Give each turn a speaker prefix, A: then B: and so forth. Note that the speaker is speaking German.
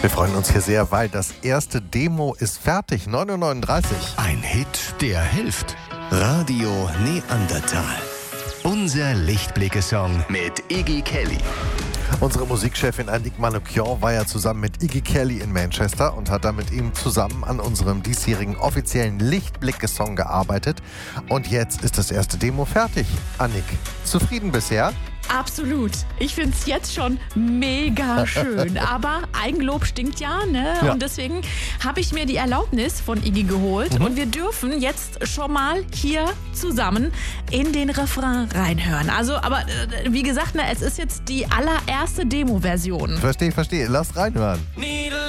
A: Wir freuen uns hier sehr, weil das erste Demo ist fertig, 9:39 Uhr.
B: Ein Hit, der hilft. Radio Neandertal. Unser Lichtblicke-Song mit Iggy Kelly.
A: Unsere Musikchefin Annick Manoukian war ja zusammen mit Iggy Kelly in Manchester und hat da mit ihm zusammen an unserem diesjährigen offiziellen Lichtblicke-Song gearbeitet. Und jetzt ist das erste Demo fertig. Annick, zufrieden bisher?
C: Absolut. Ich finde es jetzt schon mega schön. Aber Eigenlob stinkt ja, ne?
A: Ja.
C: Und deswegen habe ich mir die Erlaubnis von Iggy geholt. Und wir dürfen jetzt schon mal hier zusammen in den Refrain reinhören. Also, aber wie gesagt, ne, es ist jetzt die allererste Demo-Version.
A: Verstehe. Lass reinhören.
D: Need a